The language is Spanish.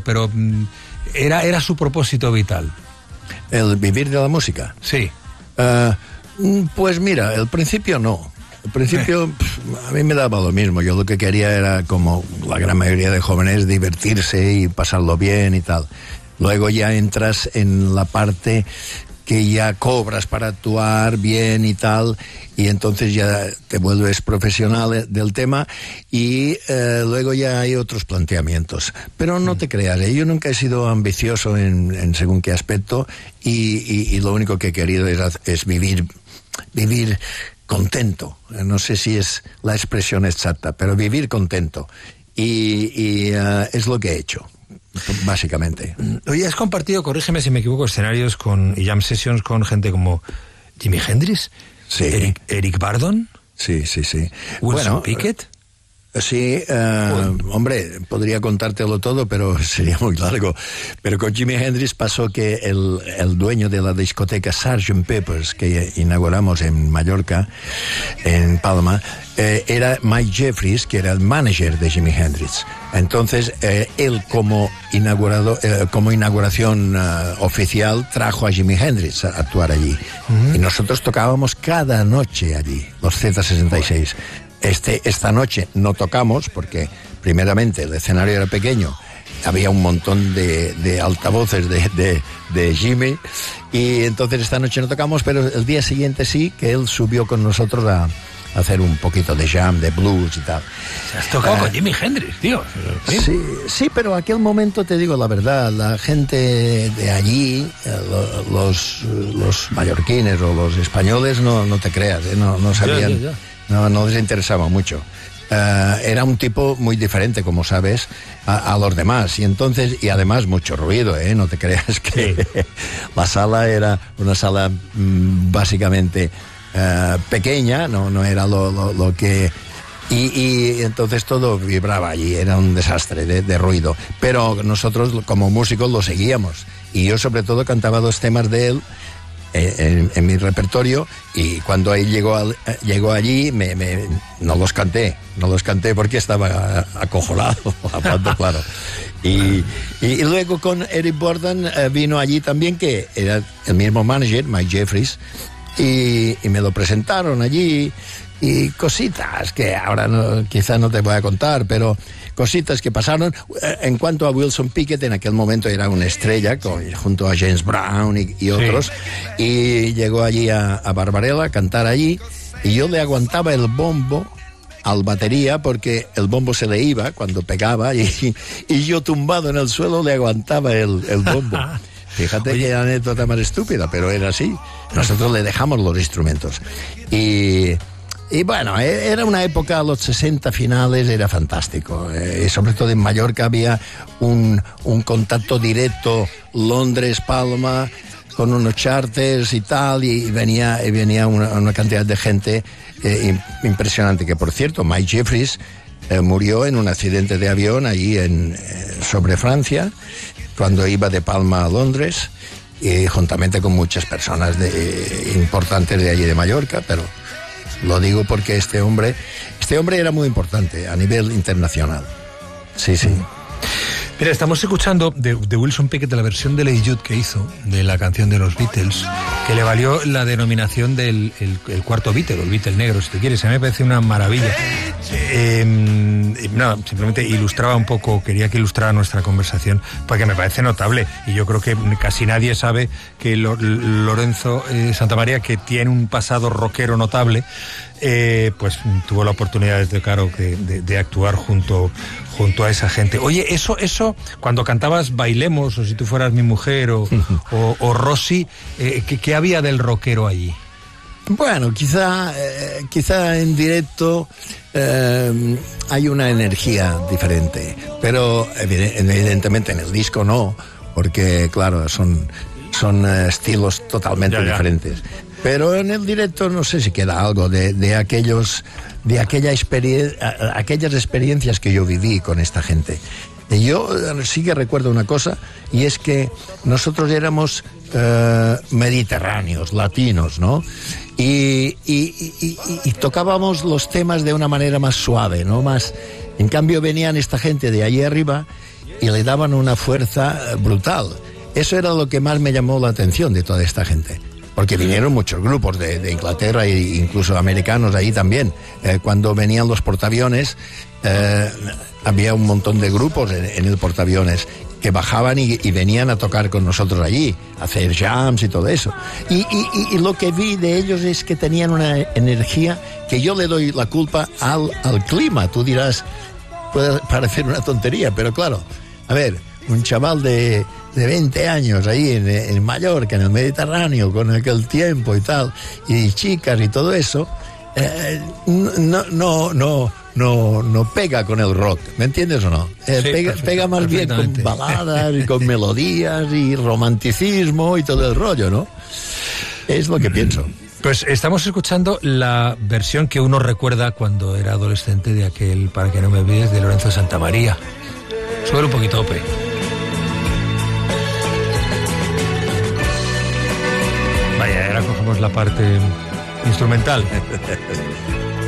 pero era su propósito vital. ¿El vivir de la música? Sí. Pues mira, al principio no. Al principio a mí me daba lo mismo. Yo lo que quería era, como la gran mayoría de jóvenes, divertirse y pasarlo bien y tal. Luego ya entras en la parte que ya cobras para actuar bien y tal, y entonces ya te vuelves profesional del tema, y luego ya hay otros planteamientos. Pero no te creas, yo nunca he sido ambicioso en según qué aspecto, y lo único que he querido es vivir contento. No sé si es la expresión exacta, pero vivir contento. Y es lo que he hecho, básicamente. Oye, has compartido, corrígeme si me equivoco, escenarios y jam sessions con gente como Jimi Hendrix, sí. Eric Burdon, sí. Wilson Pickett. Sí, hombre, podría contártelo todo, pero sería muy largo. Pero con Jimi Hendrix pasó que el dueño de la discoteca Sgt. Pepper's, que inauguramos en Mallorca, en Palma, era Mike Jeffries, que era el manager de Jimi Hendrix. Entonces, él como inauguración oficial trajo a Jimi Hendrix a actuar allí. Y nosotros tocábamos cada noche allí, los Z66. Esta noche no tocamos porque, primeramente, el escenario era pequeño, había un montón de altavoces de Jimmy, y entonces esta noche no tocamos, pero el día siguiente sí, que él subió con nosotros a hacer un poquito de jam, de blues y tal. ¿Has tocado con Jimi Hendrix, tío? Sí, pero aquel momento, te digo la verdad, la gente de allí, los mallorquines o los españoles, no te creas, no sabían... Ya. No les interesaba mucho. Era un tipo muy diferente, como sabes, a los demás. Y además mucho ruido, no te creas que la sala era una sala básicamente pequeña, no era lo que... Y entonces todo vibraba allí, era un desastre de ruido. Pero nosotros como músicos lo seguíamos. Y yo sobre todo cantaba 2 temas de él en mi repertorio, y cuando él llegó allí no los canté porque estaba acojonado, hablando claro. Y luego con Eric Burdon vino allí también, que era el mismo manager, Mike Jeffries, y me lo presentaron allí, y cositas que ahora quizás no te voy a contar, pero cositas que pasaron. En cuanto a Wilson Pickett, en aquel momento era una estrella junto a James Brown y otros, y llegó allí a Barbarella a cantar allí, y yo le aguantaba el bombo al batería porque el bombo se le iba cuando pegaba, y yo tumbado en el suelo le aguantaba el bombo. Fíjate qué anécdota más estúpida, pero era así. Nosotros le dejamos los instrumentos. Y bueno, era una época, los 60 finales, era fantástico. Sobre todo en Mallorca había un contacto directo, Londres, Palma, con unos charters y tal, y venía una cantidad de gente impresionante. Que, por cierto, Mike Jeffries murió en un accidente de avión allí sobre Francia, cuando iba de Palma a Londres, y juntamente con muchas personas importantes de allí de Mallorca, pero... Lo digo porque este hombre era muy importante a nivel internacional. Sí. Mira, estamos escuchando de Wilson Pickett la versión de Lady Jude que hizo de la canción de los Beatles, que le valió la denominación del el cuarto Beatle, o el Beatle negro, si te quieres. A mí me parece una maravilla. Simplemente ilustraba un poco, quería que ilustrara nuestra conversación, porque me parece notable, y yo creo que casi nadie sabe que Lorenzo Santamaría, que tiene un pasado rockero notable, pues tuvo la oportunidad, de actuar junto a esa gente. Oye, eso cuando cantabas Bailemos, o Si tú fueras mi mujer, o Rosy, ¿qué había del rockero allí? Bueno, quizá en directo hay una energía diferente, pero evidentemente en el disco no, porque claro, son estilos totalmente diferentes. Pero en el directo no sé si queda algo de aquellas experiencias que yo viví con esta gente. Yo sí que recuerdo una cosa, y es que nosotros éramos mediterráneos, latinos, ¿no? Y tocábamos los temas de una manera más suave, ¿no? En cambio venían esta gente de allí arriba y le daban una fuerza brutal. Eso era lo que más me llamó la atención de toda esta gente. Porque vinieron muchos grupos de Inglaterra e incluso americanos ahí también. Cuando venían los portaaviones, había un montón de grupos en el portaaviones que bajaban y venían a tocar con nosotros allí, a hacer jams y todo eso. Y lo que vi de ellos es que tenían una energía que yo le doy la culpa al clima. Tú dirás, puede parecer una tontería, pero claro, a ver, un chaval de 20 años ahí en Mallorca, en el Mediterráneo, con aquel tiempo y tal, y chicas y todo eso, no pega con el rock, ¿me entiendes o no? Pega más bien con baladas y con melodías y romanticismo y todo el rollo, ¿no? Es lo que pienso. Pues estamos escuchando la versión que uno recuerda cuando era adolescente de aquel Para que no me olvides de Lorenzo Santamaría. Sube un poquito, Ope. Vaya, ahora cogemos la parte instrumental.